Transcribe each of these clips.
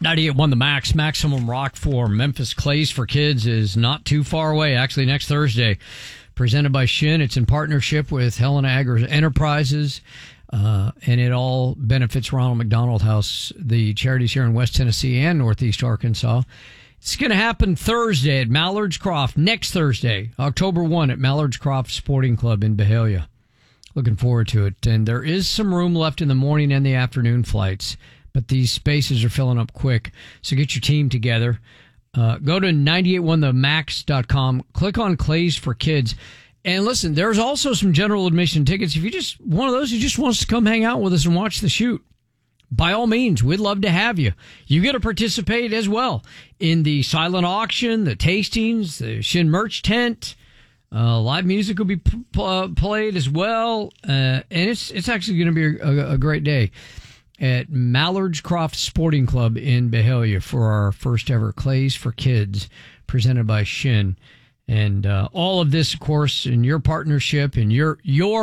98.1 The Max, Maximum Rock for Memphis Clays for Kids is not too far away. Actually, next Thursday, presented by Shin. It's in partnership with Helena Agri Enterprises, and it all benefits Ronald McDonald House, the charities here in West Tennessee and Northeast Arkansas. It's going to happen Thursday at Mallards Croft, next Thursday, October 1 at Mallards Croft Sporting Club in Byhalia. Looking forward to it. And there is some room left in the morning and the afternoon flights, but these spaces are filling up quick. So get your team together. Go to 981themax.com. Click on Clays for Kids. And listen, there's also some general admission tickets. If you just one of those who just wants to come hang out with us and watch the shoot, by all means, we'd love to have you. You get to participate as well in the silent auction, the tastings, the Shin merch tent. Live music will be played as well. And it's actually going to be a great day at Mallards Croft Sporting Club in Byhalia for our first ever Clays for Kids presented by Shin. And all of this, of course, in your partnership and your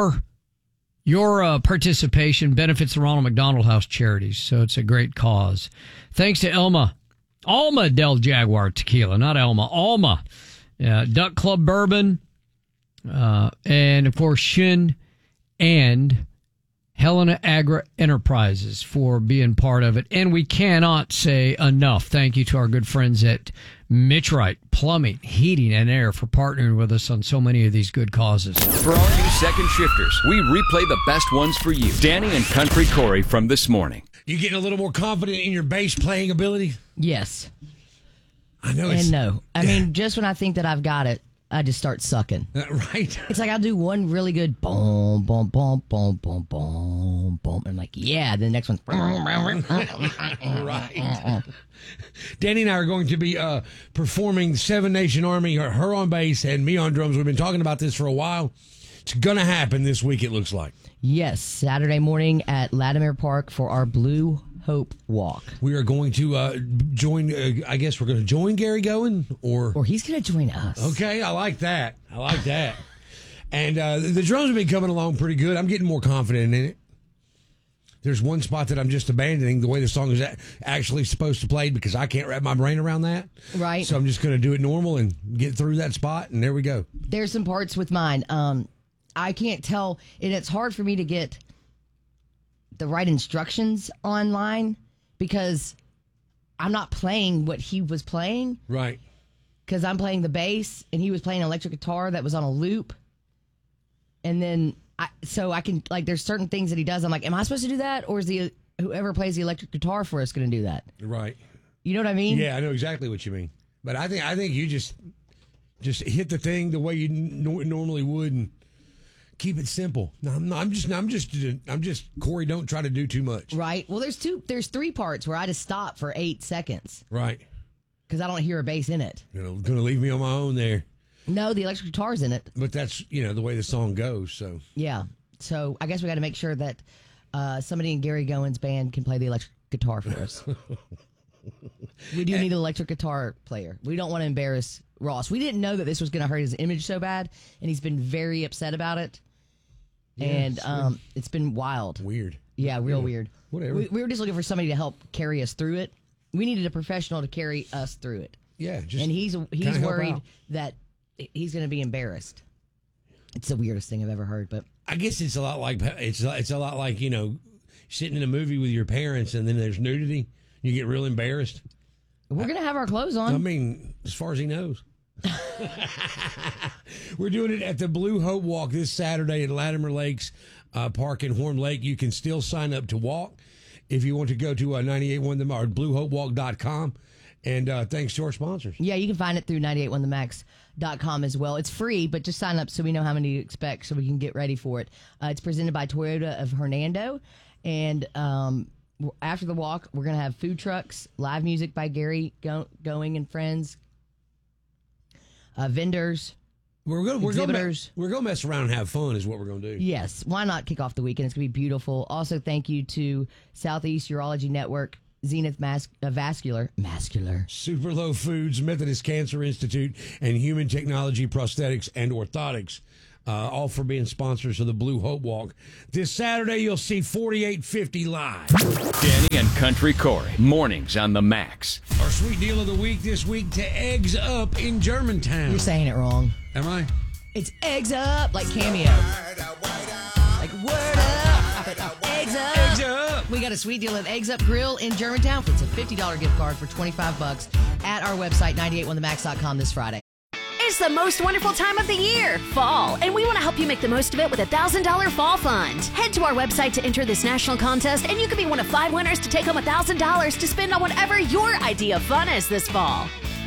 participation benefits the Ronald McDonald House charities. So it's a great cause. Thanks to Alma Del Jaguar Tequila, not Elma, Alma. Duck Club Bourbon, and of course Shin and Helena Agri Enterprises for being part of it. And we cannot say enough thank you to our good friends at Mitch Wright Plumbing, Heating, and Air for partnering with us on so many of these good causes. For all you second shifters, we replay the best ones for you. Danny and Country Corey from this morning. You getting a little more confident in your bass playing ability? Yes. I know. And no. I mean, just when I think that I've got it, I just start sucking. Right. It's like I'll do one really good boom, boom, boom, boom, boom, boom, boom. And I'm like, yeah. The next one's right. Danny and I are going to be performing Seven Nation Army, her on bass and me on drums. We've been talking about this for a while. It's going to happen this week, it looks like. Yes. Saturday morning at Latimer Park for our Blue Hope Walk. We are going to join, I guess we're going to join Gary Goen, or he's going to join us. Okay, I like that. And the drums have been coming along pretty good. I'm getting more confident in it. There's one spot that I'm just abandoning the way the song is actually supposed to play because I can't wrap my brain around that. Right. So I'm just going to do it normal and get through that spot, and there we go. There's some parts with mine. I can't tell, and it's hard for me to get the right instructions online because I'm not playing what he was playing. Right. Because I'm playing the bass and he was playing electric guitar that was on a loop. And then I can, like, there's certain things that he does. I'm like, am I supposed to do that? Or is whoever plays the electric guitar for us going to do that? Right. You know what I mean? Yeah, I know exactly what you mean. But I think you just hit the thing the way you normally would and keep it simple. No, I'm just Corey. Don't try to do too much. Right. Well, there's three parts where I just stop for 8 seconds. Right. Because I don't hear a bass in it. Gonna leave me on my own there. No, the electric guitar's in it. But that's the way the song goes. So yeah. So I guess we got to make sure that somebody in Gary Goen's band can play the electric guitar for us. We do need an electric guitar player. We don't want to embarrass Ross. We didn't know that this was going to hurt his image so bad, and he's been very upset about it. Yeah, and it's been wild. Weird. Yeah, real weird. Whatever. We were just looking for somebody to help carry us through it. We needed a professional to carry us through it. Yeah, and he's worried that he's going to be embarrassed. It's the weirdest thing I've ever heard, but I guess it's a lot like sitting in a movie with your parents and then there's nudity. You get real embarrassed. We're going to have our clothes on. I mean, as far as he knows. We're doing it at the Blue Hope Walk this Saturday at Latimer Lakes Park in Horn Lake. You can still sign up to walk if you want to go to 981 or bluehopewalk.com. And thanks to our sponsors. Yeah, you can find it through 981themax.com as well. It's free, but just sign up so we know how many to expect so we can get ready for it. It's presented by Toyota of Hernando. And after the walk, we're going to have food trucks, live music by Gary Going and friends, vendors, exhibitors. We're going to mess around and have fun is what we're going to do. Yes. Why not kick off the weekend? It's going to be beautiful. Also, thank you to Southeast Urology Network, Zenith Vascular, Super Low Foods, Methodist Cancer Institute, and Human Technology Prosthetics and Orthotics. all for being sponsors of the Blue Hope Walk. This Saturday, you'll see 4850 live. Danny and Country Corey, mornings on the Max. Our sweet deal of the week this week to Eggs Up in Germantown. You're saying it wrong. Am I? It's eggs up, like Cameo. Like word up, but eggs up. Eggs Up. We got a sweet deal at Eggs Up Grill in Germantown. It's a $50 gift card for $25 at our website, 981themax.com this Friday. It's the most wonderful time of the year, fall, and we want to help you make the most of it with a $1,000 fall fund. Head to our website to enter this national contest, and you could be one of 5 winners to take home $1,000 to spend on whatever your idea of fun is this fall.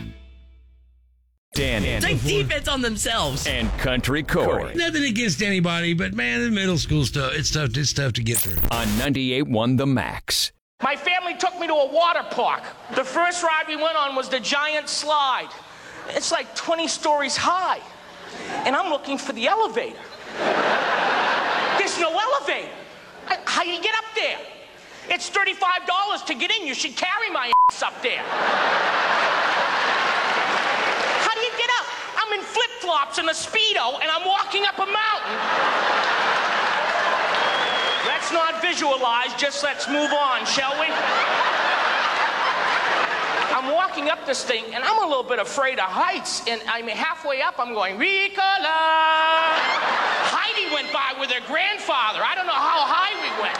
Danny Take defense on themselves. and Country Corey Nothing against anybody, but man, the middle school stuff, it's tough to get through. on 98.1 The Max. My family took me to a water park. The first ride we went on was the giant slide. It's like 20 stories high. And I'm looking for the elevator. There's no elevator. How do you get up there? It's $35 to get in. You should carry my ass up there. How do you get up? I'm in flip-flops and a Speedo, and I'm walking up a mountain. Let's not visualize, just let's move on, shall we? I'm walking up this thing, and I'm a little bit afraid of heights, and I'm halfway up, I'm going, Ricola! Heidi went by with her grandfather. I don't know how high we went.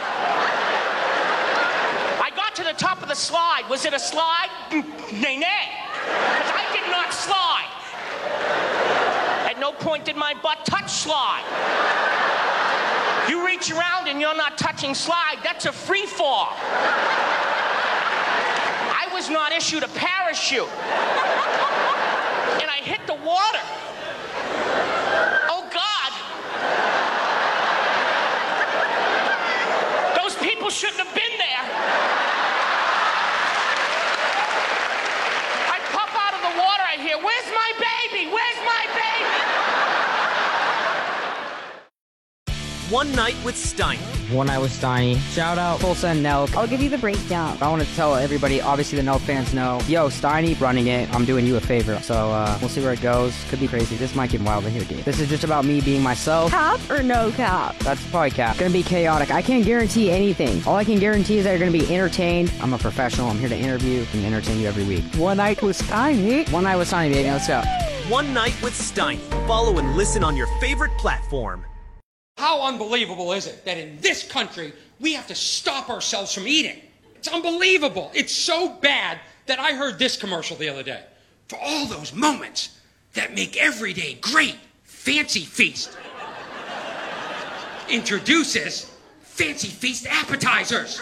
I got to the top of the slide. Was it a slide? Nay, nay. Because I did not slide. At no point did my butt touch slide. You reach around and you're not touching slide, that's a free fall. I was not issued a parachute. And I hit the water. Oh God. Those people shouldn't have been there. I pop out of the water, I hear, where's my baby? Where's my baby? One Night with Steiny. One Night with Steiny. Shout out Tulsa and Nelk. I'll give you the breakdown. I want to tell everybody, obviously the Nelk fans know, yo, Steiny running it, I'm doing you a favor. So we'll see where it goes. Could be crazy. This might get wild in here, dude. This is just about me being myself. Cap or no cap? That's probably cap. Gonna be chaotic. I can't guarantee anything. All I can guarantee is that you're gonna be entertained. I'm a professional. I'm here to interview and entertain you every week. One Night with Steiny. One Night with Steiny, baby. Let's go. One Night with Steiny. Follow and listen on your favorite platform. How unbelievable is it that in this country we have to stop ourselves from eating? It's unbelievable. It's so bad that I heard this commercial the other day. For all those moments that make every day great, Fancy Feast introduces Fancy Feast appetizers.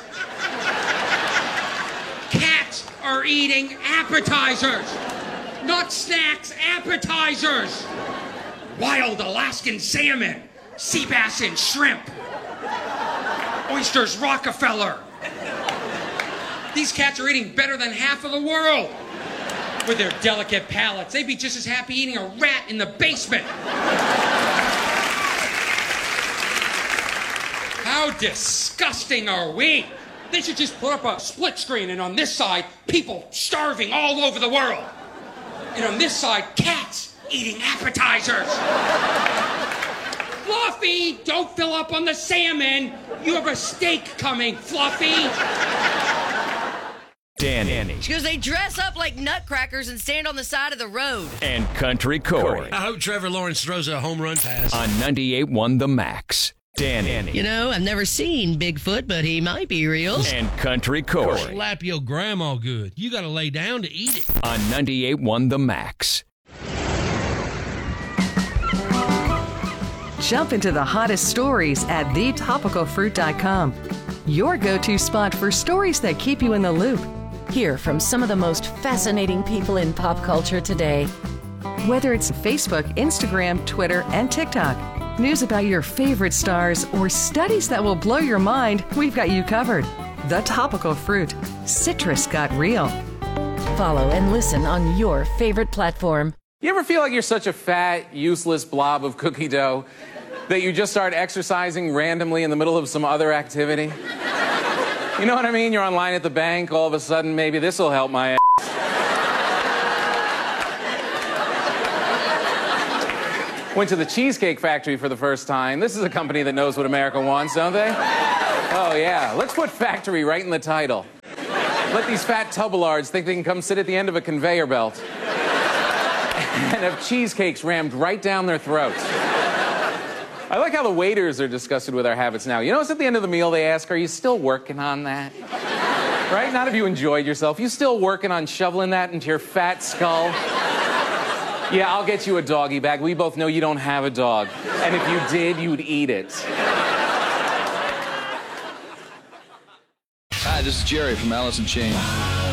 Cats are eating appetizers, not snacks, appetizers. Wild Alaskan salmon, sea bass and shrimp, oysters Rockefeller. These cats are eating better than half of the world. With their delicate palates, they'd be just as happy eating a rat in the basement. How disgusting are we? They should just put up a split screen, and on this side, people starving all over the world. And on this side, cats eating appetizers. Fluffy, don't fill up on the salmon. You have a steak coming, Fluffy. Danny Because they dress up like nutcrackers and stand on the side of the road. and Country Corey I hope Trevor Lawrence throws a home run pass. on 98.1 The Max. Danny You know, I've never seen Bigfoot, but he might be real. and Country Corey Slap your grandma good. You got to lay down to eat it. on 98.1 The Max. Jump into the hottest stories at thetopicalfruit.com. Your go-to spot for stories that keep you in the loop. Hear from some of the most fascinating people in pop culture today. Whether it's Facebook, Instagram, Twitter, and TikTok. News about your favorite stars or studies that will blow your mind, we've got you covered. The Topical Fruit. Citrus got real. Follow and listen on your favorite platform. You ever feel like you're such a fat, useless blob of cookie dough that you just start exercising randomly in the middle of some other activity? You know what I mean? You're online at the bank, all of a sudden, maybe this will help my ass. Went to the Cheesecake Factory for the first time. This is a company that knows what America wants, don't they? Oh, yeah. Let's put factory right in the title. Let these fat tubelards think they can come sit at the end of a conveyor belt and have cheesecakes rammed right down their throats. I like how the waiters are disgusted with our habits now. You notice at the end of the meal they ask, are you still working on that? Right? Not if you enjoyed yourself. You still working on shoveling that into your fat skull? Yeah, I'll get you a doggy bag. We both know you don't have a dog. And if you did, you'd eat it. Hi, this is Jerry from Alice in Chains.